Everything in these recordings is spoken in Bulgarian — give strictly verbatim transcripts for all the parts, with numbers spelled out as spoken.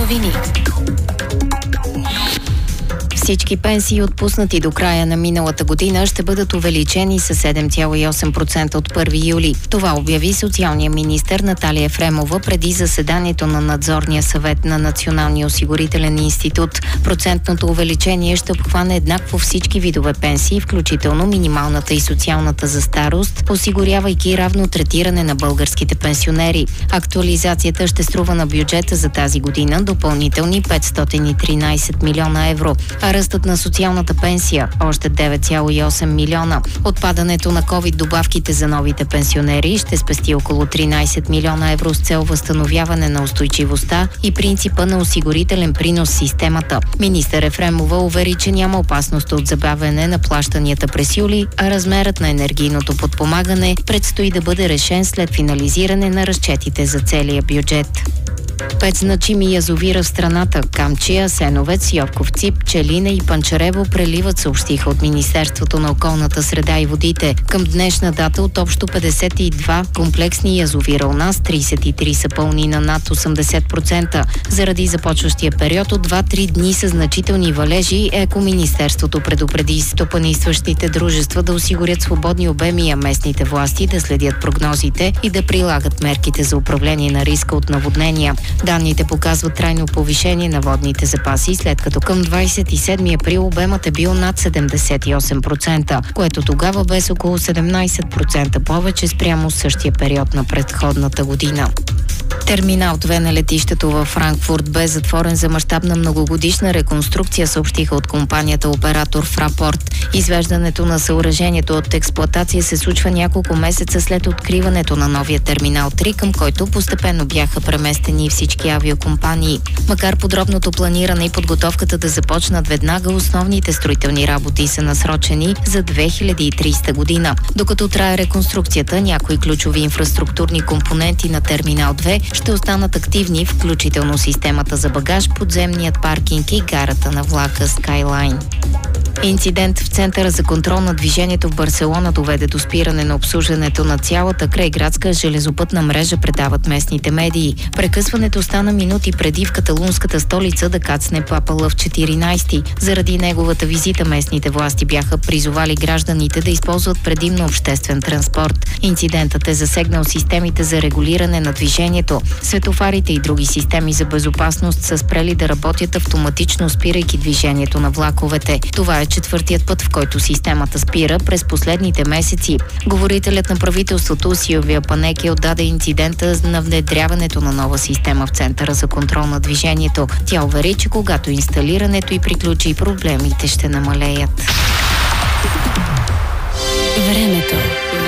новини. Всички пенсии, отпуснати до края на миналата година, ще бъдат увеличени с седем цяло и осем процента от първи юли. Това обяви социалния министър Наталия Ефремова преди заседанието на надзорния съвет на Националния осигурителен институт. Процентното увеличение ще обхване еднакво всички видове пенсии, включително минималната и социалната за старост, осигурявайки равно третиране на българските пенсионери. Актуализацията ще струва на бюджета за тази година допълнителни петстотин и тринайсет милиона евро. Ръстът на социалната пенсия – още девет цяло и осем милиона. Отпадането на ковид добавките за новите пенсионери ще спести около тринайсет милиона евро с цел възстановяване на устойчивостта и принципа на осигурителен принос в системата. Министър Ефремова увери, че няма опасност от забавяне на плащанията през юли, а размерът на енергийното подпомагане предстои да бъде решен след финализиране на разчетите за целия бюджет. Пет значими язовира в страната – Камчия, Сеновец, Йовковци, Пчелина и Панчарево преливат, съобщиха от Министерството на околната среда и водите. Към днешна дата от общо петдесет и два комплексни язовира у нас, трийсет и три са пълни на над осемдесет процента. Заради започващия период от два-три дни с значителни валежи, Екоминистерството предупреди стопанисващите дружества да осигурят свободни обеми, а местните власти да следят прогнозите и да прилагат мерките за управление на риска от наводнения. Данните показват трайно повишение на водните запаси, след като към двайсет и седми април обемът е бил над седемдесет и осем процента, което тогава бе с около седемнайсет процента повече спрямо същия период на предходната година. Терминал две на летището във Франкфурт бе затворен за мащабна многогодишна реконструкция, съобщиха от компанията оператор Фрапорт. Извеждането на съоръжението от експлоатация се случва няколко месеца след откриването на новия терминал три, към който постепенно бяха преместени всички авиокомпании. Макар подробното планиране и подготовката да започнат веднага, основните строителни работи са насрочени за две хиляди и трийсета година. Докато трае реконструкцията, някои ключови инфраструктурни компоненти на терминал две ще останат активни, включително системата за багаж, подземният паркинг и гарата на влака Skyline. Инцидент в Центъра за контрол на движението в Барселона доведе до спиране на обслужването на цялата крайградска железопътна мрежа, предават местните медии. Прекъсването стана минути преди в каталунската столица да кацне Папа Лъв четиринайсети. Заради неговата визита местните власти бяха призовали гражданите да използват предимно обществен транспорт. Инцидентът е засегнал системите за регулиране на движението. Светофарите и други системи за безопасност са спрели да работят автоматично, спирайки движението на влаковете. Това е четвъртият път, в който системата спира през последните месеци. Говорителят на правителството Силвия Панеки отдаде инцидента на внедряването на нова система в Центъра за контрол на движението. Тя увери, че когато инсталирането и приключи, проблемите ще намалеят. Времето.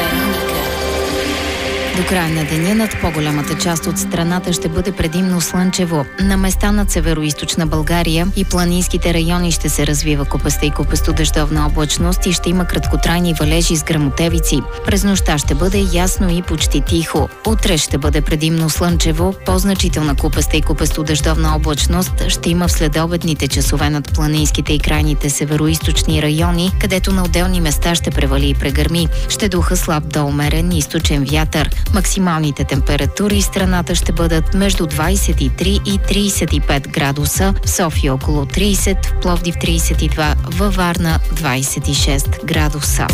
До края на деня над по-голямата част от страната ще бъде предимно слънчево. На места над североизточна България и планинските райони ще се развива купеста и купесто-дъждовна облачност и ще има краткотрайни валежи с гръмотевици. През нощта ще бъде ясно и почти тихо. Утре ще бъде предимно слънчево, по-значителна купеста и купесто-дъждовна облачност ще има в следобедните часове над планинските и крайните североизточни райони, където на отделни места ще превали и прегърми. Ще духа слаб до умерен източен вятър. Максималните температури в страната ще бъдат между двайсет и три и трийсет и пет градуса, в София около трийсет, в Пловдив трийсет и два, във Варна двайсет и шест градуса.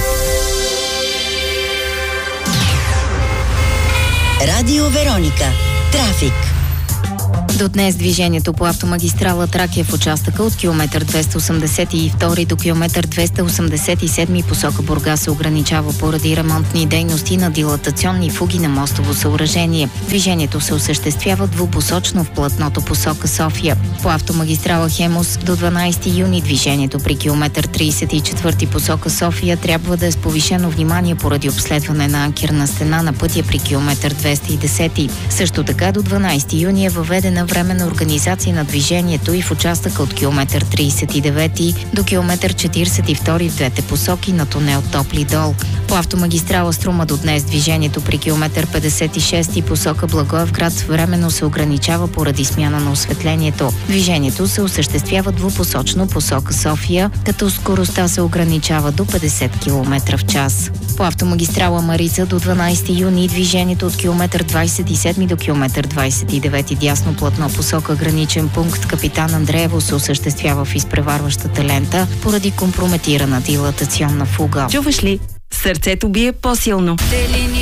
Радио Вероника. Трафик. До днес движението по автомагистрала Тракия в участъка от километър двеста осемдесет и втори до километър двеста осемдесет и седми посока Бургас се ограничава поради ремонтни дейности на дилатационни фуги на мостово съоръжение. Движението се осъществява двупосочно в платното посока София. По автомагистрала Хемус до дванайсети юни движението при километър трийсет и четвърти посока София трябва да е с повишено внимание поради обследване на анкерна стена на пътя при километър двеста и десет. Също така до дванайсети юни е въведена временна организация на движението и в участъка от километър трийсет и девети до километър четирийсет и втори в двете посоки на тунел Топли дол. По автомагистрала Струма до днес движението при километър петдесет и шести посока Благоевград временно се ограничава поради смяна на осветлението. Движението се осъществява двупосочно посока София, като скоростта се ограничава до петдесет километра в час. По автомагистрала Марица до дванайсети юни движението от километър двайсет и седми до километър двайсет и девети дясно платно обратно посока граничен пункт Капитан Андреево се осъществява в изпреварващата лента поради компрометирана дилатационна фуга. Чуваш ли? Сърцето бие по-силно.